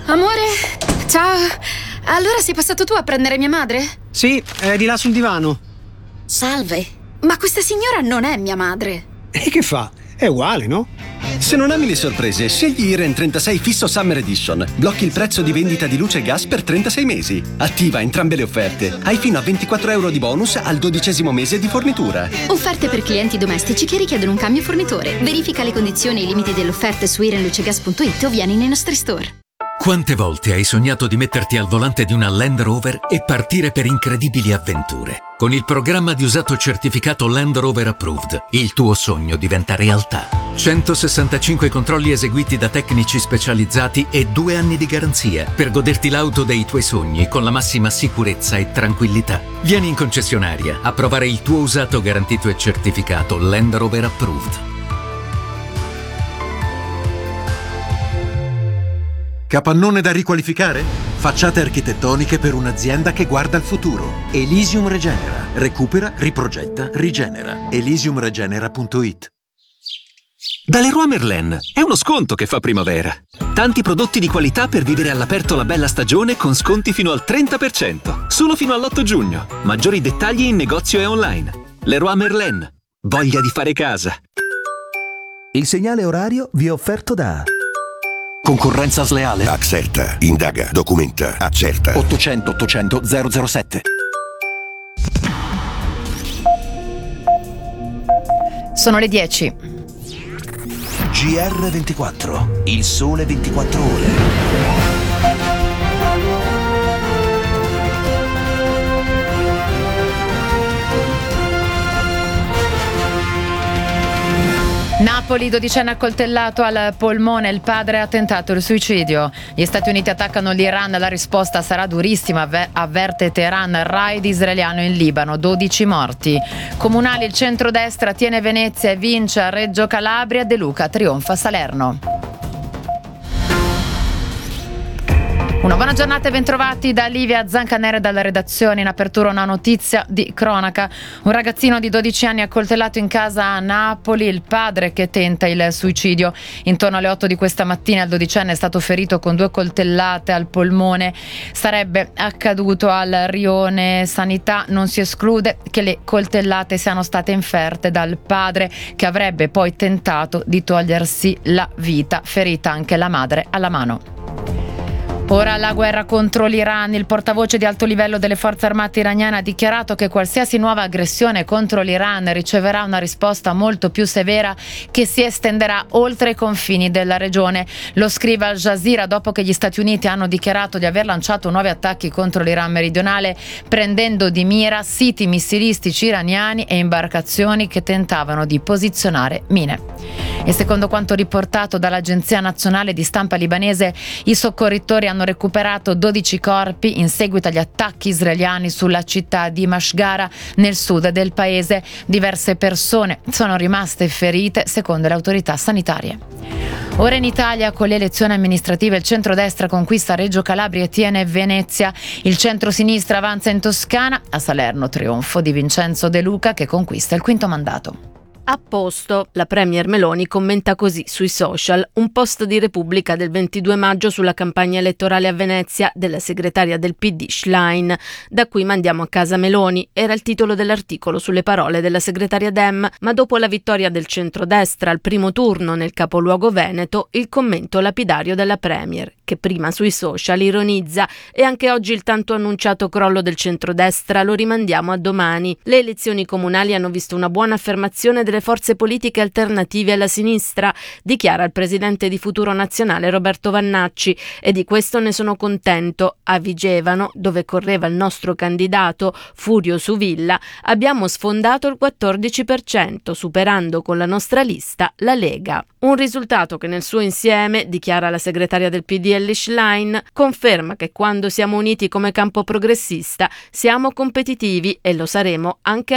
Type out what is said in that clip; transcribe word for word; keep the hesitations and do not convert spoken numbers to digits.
Amore, ciao. Allora sei passato tu a prendere mia madre? Sì, è di là sul divano. Salve, ma questa signora non è mia madre. E che fa? È uguale, no? Se non ami le sorprese, scegli Iren trentasei Fisso Summer Edition. Blocchi il prezzo di vendita di luce e gas per trentasei mesi. Attiva entrambe le offerte. Hai fino a ventiquattro euro di bonus al dodicesimo mese di fornitura. Offerte per clienti domestici che richiedono un cambio fornitore. Verifica le condizioni e i limiti delle offerte su iren luce gas punto it o vieni nei nostri store. Quante volte hai sognato di metterti al volante di una Land Rover e partire per incredibili avventure? Con il programma di usato certificato Land Rover Approved, il tuo sogno diventa realtà. centosessantacinque controlli eseguiti da tecnici specializzati e due anni di garanzia per goderti l'auto dei tuoi sogni con la massima sicurezza e tranquillità. Vieni in concessionaria a provare il tuo usato garantito e certificato Land Rover Approved. Capannone da riqualificare? Facciate architettoniche per un'azienda che guarda al futuro. Elysium Regenera. Recupera, riprogetta, rigenera. elysium regenera punto it. Da Leroy Merlin è uno sconto che fa primavera. Tanti prodotti di qualità per vivere all'aperto la bella stagione con sconti fino al trenta per cento. Solo fino all'otto giugno. Maggiori dettagli in negozio e online. Leroy Merlin. Voglia di fare casa. Il segnale orario vi è offerto da... Concorrenza sleale. Accerta, indaga, documenta, accerta. ottocento ottocento zero zero sette. Sono le dieci. G R ventiquattro, il sole ventiquattro ore. Napoli, dodicenne accoltellato al polmone, il padre ha tentato il suicidio. Gli Stati Uniti attaccano l'Iran, la risposta sarà durissima, avverte Teheran. Raid israeliano in Libano, dodici morti. Comunali, il centrodestra tiene Venezia e vince a Reggio Calabria, De Luca trionfa a Salerno. Una buona giornata e bentrovati da Livia Zancanere dalla redazione. In apertura una notizia di cronaca. Un ragazzino di dodici anni accoltellato in casa a Napoli, il padre che tenta il suicidio. Intorno alle otto di questa mattina il dodicenne è stato ferito con due coltellate al polmone. Sarebbe accaduto al rione Sanità. Non si esclude che le coltellate siano state inferte dal padre, che avrebbe poi tentato di togliersi la vita, ferita anche la madre alla mano. Ora la guerra contro l'Iran. Il portavoce di alto livello delle forze armate iraniane ha dichiarato che qualsiasi nuova aggressione contro l'Iran riceverà una risposta molto più severa che si estenderà oltre i confini della regione. Lo scrive Al Jazeera dopo che gli Stati Uniti hanno dichiarato di aver lanciato nuovi attacchi contro l'Iran meridionale, prendendo di mira siti missilistici iraniani e imbarcazioni che tentavano di posizionare mine. E secondo quanto riportato dall'Agenzia Nazionale di Stampa libanese, i soccorritori hanno recuperato dodici corpi in seguito agli attacchi israeliani sulla città di Mashgara nel sud del paese. Diverse persone sono rimaste ferite secondo le autorità sanitarie. Ora in Italia, con le elezioni amministrative, il centrodestra conquista Reggio Calabria e tiene Venezia. Il centrosinistra avanza in Toscana. A Salerno trionfo di Vincenzo De Luca che conquista il quinto mandato. A posto, la premier Meloni commenta così sui social un post di Repubblica del ventidue maggio sulla campagna elettorale a Venezia della segretaria del P D Schlein. Da qui mandiamo a casa Meloni, era il titolo dell'articolo sulle parole della segretaria Dem, ma dopo la vittoria del centrodestra al primo turno nel capoluogo veneto, il commento lapidario della premier, che prima sui social ironizza e anche oggi il tanto annunciato crollo del centrodestra lo rimandiamo a domani. Le elezioni comunali hanno visto una buona affermazione delle forze politiche alternative alla sinistra, dichiara il presidente di Futuro Nazionale Roberto Vannacci, e di questo ne sono contento. A Vigevano, dove correva il nostro candidato Furio Suvilla, abbiamo sfondato il quattordici per cento, superando con la nostra lista la Lega. Un risultato che nel suo insieme, dichiara la segretaria del P D Elly Schlein, conferma che quando siamo uniti come campo progressista siamo competitivi e lo saremo anche